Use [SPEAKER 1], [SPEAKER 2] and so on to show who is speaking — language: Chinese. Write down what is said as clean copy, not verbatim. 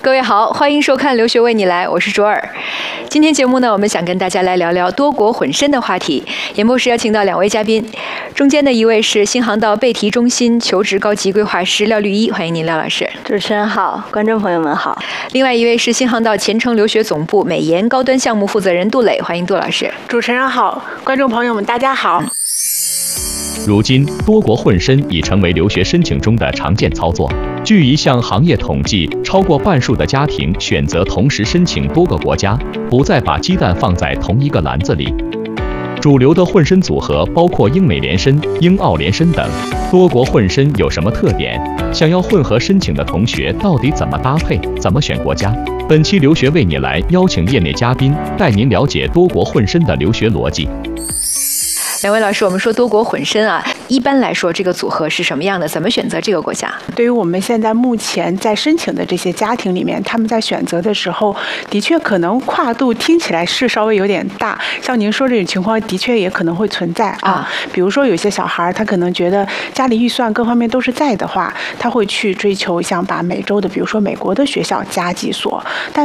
[SPEAKER 1] 各位好，欢迎收看《留学为你来》，我是卓尔。今天节目呢，我们想跟大家来聊聊多国混声的话题。演播室邀请到2位嘉宾，中间的一位是新航道贝提中心求职高级规划师廖绿一，欢迎您廖老师。
[SPEAKER 2] 主持人好，观众朋友们好。
[SPEAKER 1] 另外一位是新航道前程留学总部美研高端项目负责人杜磊，欢迎杜老师。
[SPEAKER 3] 主持人好，观众朋友们大家好。
[SPEAKER 4] 如今，多国混声已成为留学申请中的常见操作。据一项行业统计，超过半数的家庭选择同时申请多个国家，不再把鸡蛋放在同一个篮子里。主流的混声组合包括英美联声、英澳联声等。多国混声有什么特点？想要混合申请的同学到底怎么搭配？怎么选国家？本期留学为你来邀请业内嘉宾带您了解多国混声的留学逻辑。
[SPEAKER 1] 2位老师，我们说多国混声啊，一般来说这个组合是什么样的？怎么选择这个国家？
[SPEAKER 3] 对于我们现在目前在申请的这些家庭里面，他们在选择的时候，的确可能跨度听起来是稍微有点大。像您说这种情况，的确也可能会存在啊。比如说有些小孩他可能觉得家里预算各方面都是在的话，他会去追求想把美洲的，比如说美国的学校加几所。但